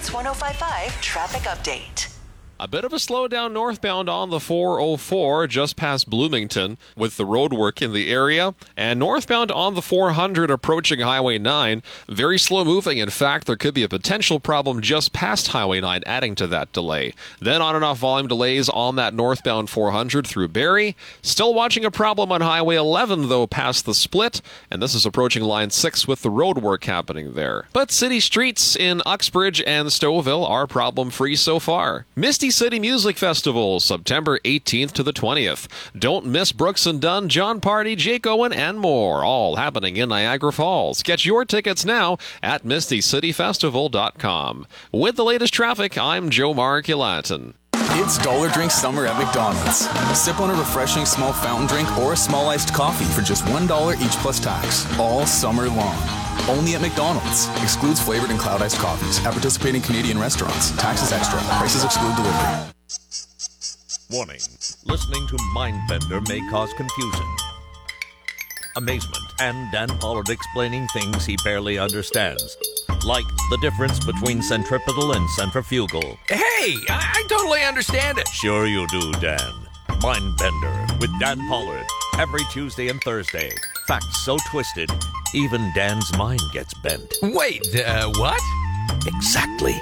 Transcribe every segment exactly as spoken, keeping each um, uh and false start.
Hits one oh five point five traffic update. A bit of a slowdown northbound on the four oh four just past Bloomington with the road work in the area, and northbound on the four hundred approaching Highway nine. Very slow moving. In fact, there could be a potential problem just past Highway nine, adding to that delay. Then on and off volume delays on that northbound four hundred through Barrie. Still watching a problem on Highway eleven, though, past the split, and this is approaching Line six with the road work happening there. But city streets in Uxbridge and Stouffville are problem-free so far. Misty City Music Festival, September eighteenth to the twentieth. Don't miss Brooks and Dunn, John Party, Jake Owen, and more, all happening in Niagara Falls. Get your tickets now at misty city festival dot com. With the latest traffic, I'm Joe Mark-Ulatin. It's Dollar Drink Summer at McDonald's. Sip on a refreshing small fountain drink or a small iced coffee for just one dollar each plus tax, all summer long. Only at McDonald's. Excludes flavored and cloud iced coffees at participating Canadian restaurants. Taxes extra. Prices exclude delivery. Warning. Listening to Mindbender may cause confusion, amazement, and Dan Pollard explaining things he barely understands. Like the difference between centripetal and centrifugal. Hey, I, I totally understand it. Sure you do, Dan. Mindbender with Dan Pollard. Every Tuesday and Thursday. Facts so twisted, even Dan's mind gets bent. Wait, uh, what? Exactly.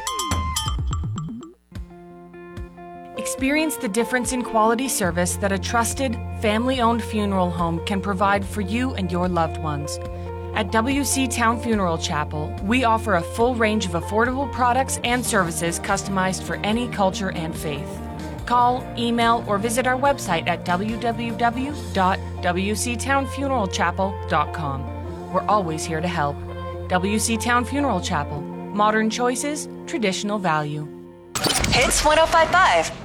Experience the difference in quality service that a trusted, family-owned funeral home can provide for you and your loved ones. At W C Town Funeral Chapel, we offer a full range of affordable products and services customized for any culture and faith. Call, email, or visit our website at w w w dot w c town funeral chapel dot com. We're always here to help. W C Town Funeral Chapel. Modern choices, traditional value. Hits one oh five point five.